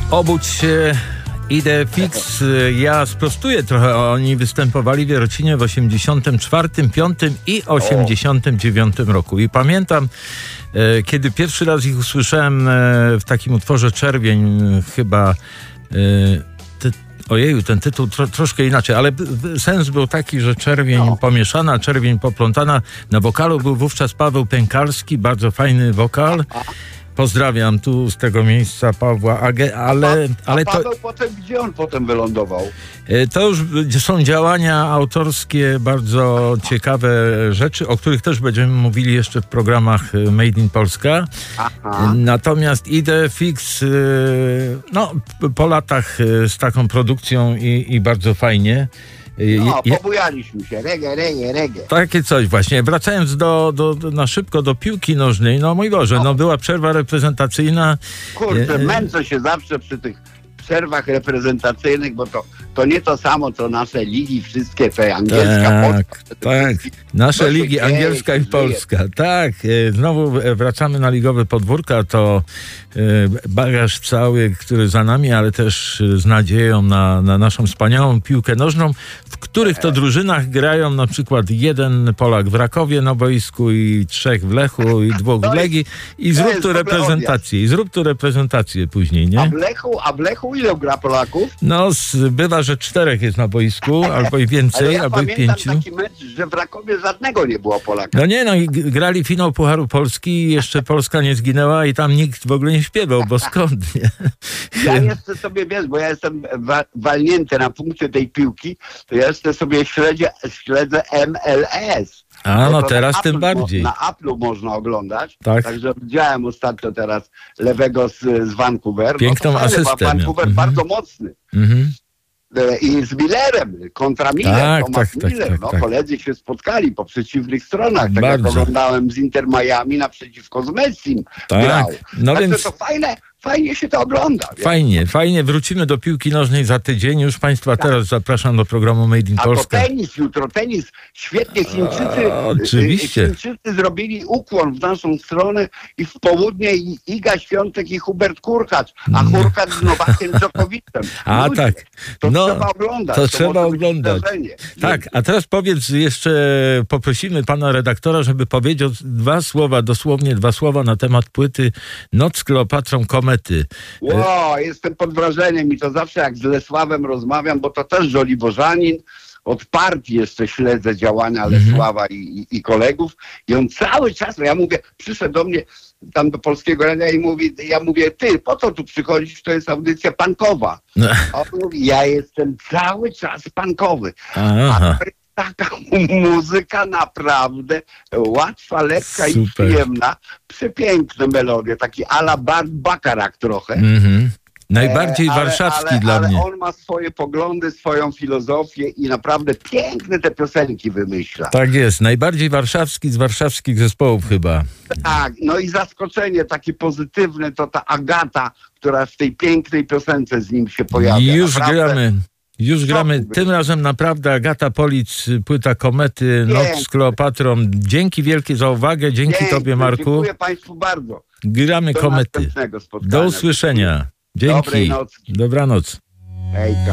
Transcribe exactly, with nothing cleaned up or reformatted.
Obudź się, idę fix. Ja sprostuję trochę. Oni występowali w Jarocinie w osiemdziesiątym czwartym, piątym i osiemdziesiątym dziewiątym roku. I pamiętam, e, kiedy pierwszy raz ich usłyszałem e, w takim utworze Czerwień, chyba... E, ty, Ojeju, ten tytuł tro, troszkę inaczej, ale b, b, sens był taki, że czerwień no. pomieszana, czerwień poplątana. Na wokalu był wówczas Paweł Pękalski, bardzo fajny wokal. Pozdrawiam tu z tego miejsca Pawła Agę, ale... A, ale a Paweł to, potem, gdzie on potem wylądował? to już są działania autorskie, bardzo ciekawe rzeczy, o których też będziemy mówili jeszcze w programach Made in Polska. Aha. Natomiast idę fix no, po latach z taką produkcją i, i bardzo fajnie. No, pobujaliśmy się, reggae, reggae, reggae. Takie coś właśnie. Wracając do, do, do, na szybko do piłki nożnej, no mój Boże, no, no była przerwa reprezentacyjna. Kurczę, męczę się zawsze przy tych przerwach reprezentacyjnych, bo to, to nie to samo, co nasze ligi wszystkie, te angielska, tak, polska. Tak, nasze to ligi, angielska i polska. Tak, znowu wracamy na ligowe podwórka, to bagaż cały, który za nami, ale też z nadzieją na, na naszą wspaniałą piłkę nożną, w których to drużynach grają na przykład jeden Polak w Rakowie na boisku i trzech w Lechu i dwóch w Legii i zrób tu reprezentację, i zrób tu reprezentację później, nie? A w Lechu, a w Lechu ile gra Polaków? No, bywa, że czterech jest na boisku, albo i więcej, ja albo i pięciu. taki mecz, że w Rakowie żadnego nie było Polaka. No nie, no i grali finał Pucharu Polski i jeszcze Polska nie zginęła i tam nikt w ogóle nie śpiewał, bo skąd, nie? Ja jeszcze sobie, wiesz, bo ja jestem wa- walnięty na punkcie tej piłki, to ja jeszcze sobie śledzę, śledzę M L S. A, no to teraz na tym Apple, bardziej. Na Apple'u można oglądać. Tak. Także widziałem ostatnio teraz lewego z, z Vancouver. Piękną no asystę. Vancouver mhm. bardzo mocny. Mhm. I z Millerem, kontra Miller, Tak, Thomas tak, tak, Miller. tak, no, tak. Koledzy się spotkali po przeciwnych stronach. Tak Bardzo. jak oglądałem z Inter Miami naprzeciwko z Messim. Tak, grał. no Także więc- to fajne, fajnie się to ogląda. Wiesz? Fajnie, fajnie. Wrócimy do piłki nożnej za tydzień. Już Państwa Tak. teraz zapraszam do programu Made in A to Polska. tenis, jutro tenis. Świetnie Chińczycy, A, oczywiście. Chińczycy zrobili ukłon w naszą stronę i w południe i Iga Świątek i Hubert Hurkacz, a Hurkacz z Nowakiem Dżokowicem. A Ludzie, tak. To No, trzeba oglądać. to To trzeba może być oglądać. zdarzenie. Tak, a teraz powiedz jeszcze, poprosimy pana redaktora, żeby powiedział dwa słowa, dosłownie dwa słowa na temat płyty Noc z Kleopatrą Komety. Ło, jestem pod wrażeniem i to zawsze jak z Lesławem rozmawiam, bo to też żoliborzanin. Od partii jeszcze śledzę działania Lesława i, i, i kolegów i on cały czas, no ja mówię, przyszedł do mnie tam do Polskiego Radia i mówi, ja mówię, ty, po co tu przychodzisz, to jest audycja punkowa. A on mówi, ja jestem cały czas punkowy. Aha. A to jest taka muzyka naprawdę łatwa, lekka i Super. przyjemna, przepiękne melodie, taki a la Bart Bacharach trochę. Mhm. Najbardziej E, ale, warszawski ale, dla ale mnie. on ma swoje poglądy, swoją filozofię i naprawdę piękne te piosenki wymyśla. Tak jest, najbardziej warszawski z warszawskich zespołów chyba. Tak, no i zaskoczenie takie pozytywne to ta Agata, która w tej pięknej piosence z nim się pojawia. Już naprawdę. gramy. Już gramy. był. Tym razem naprawdę Agata Polic, płyta Komety, Noc z Kleopatrą. Dzięki wielkie za uwagę, dzięki Piękne, tobie, Marku. Dziękuję Państwu bardzo. Gramy Do Komety. następnego spotkania. Do usłyszenia. Dzięki. Dobrej nocki. Dobranoc. Hejka.